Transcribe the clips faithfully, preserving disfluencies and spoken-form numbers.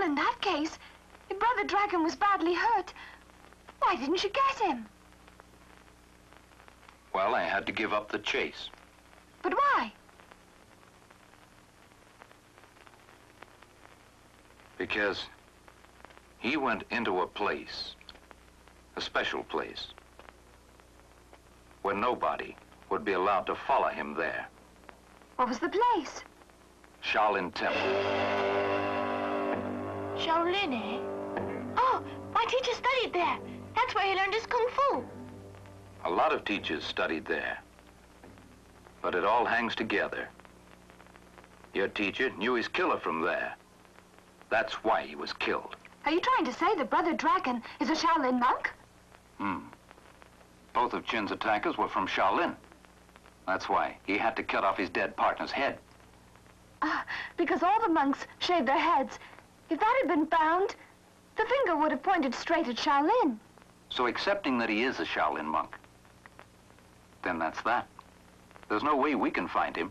in that case, if Brother Dragon was badly hurt, why didn't you get him? Well, I had to give up the chase. But why? Because he went into a place, a special place, where nobody would be allowed to follow him there. What was the place? Shaolin Temple. Shaolin, eh? Oh, my teacher studied there. That's where he learned his kung fu. A lot of teachers studied there. But it all hangs together. Your teacher knew his killer from there. That's why he was killed. Are you trying to say that Brother Dragon is a Shaolin monk? Hmm. Both of Chin's attackers were from Shaolin. That's why he had to cut off his dead partner's head. Ah, because all the monks shaved their heads. If that had been found, the finger would have pointed straight at Shaolin. So accepting that he is a Shaolin monk, then that's that. There's no way we can find him.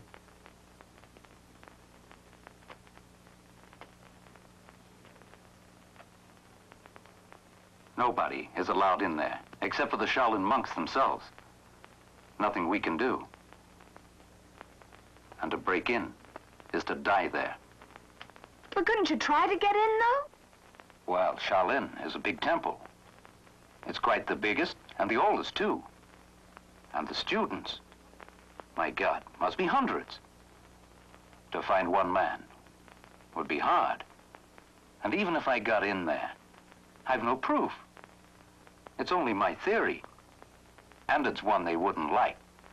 Nobody is allowed in there, except for the Shaolin monks themselves. Nothing we can do. And to break in is to die there. But couldn't you try to get in, though? Well, Shaolin is a big temple. It's quite the biggest and the oldest, too. And the students, my God, must be hundreds. To find one man would be hard. And even if I got in there, I've no proof. It's only my theory. And it's one they wouldn't like.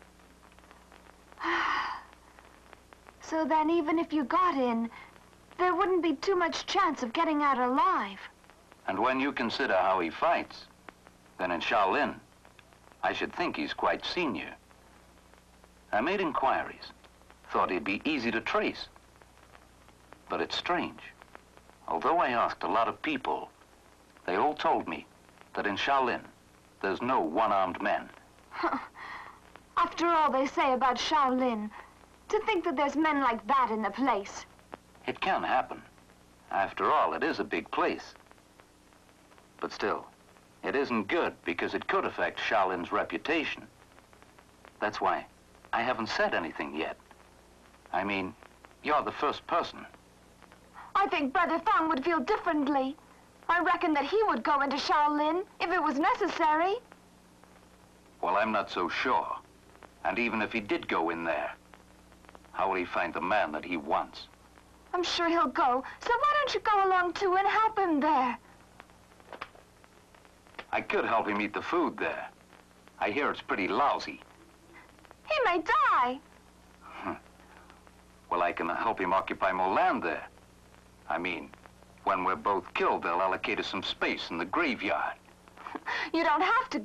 So then even if you got in, there wouldn't be too much chance of getting out alive. And when you consider how he fights, then in Shaolin, I should think he's quite senior. I made inquiries, thought he'd be easy to trace. But it's strange. Although I asked a lot of people, they all told me that in Shaolin, there's no one-armed men. After all they say about Shaolin, to think that there's men like that in the place. It can happen. After all, it is a big place. But still, it isn't good because it could affect Shaolin's reputation. That's why I haven't said anything yet. I mean, you're the first person. I think Brother Fong would feel differently. I reckon that he would go into Shaolin if it was necessary. Well, I'm not so sure. And even if he did go in there, how will he find the man that he wants? I'm sure he'll go, so why don't you go along too and help him there? I could help him eat the food there. I hear it's pretty lousy. He may die. Well, I can help him occupy more land there. I mean, when we're both killed, they'll allocate us some space in the graveyard. You don't have to